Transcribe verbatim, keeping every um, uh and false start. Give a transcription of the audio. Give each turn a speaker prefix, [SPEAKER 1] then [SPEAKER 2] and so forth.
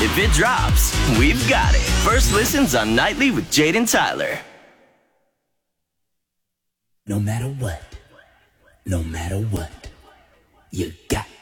[SPEAKER 1] If it drops, we've got it. First listens on Nightly with Jade and Tyler.
[SPEAKER 2] No matter what, no matter what, you got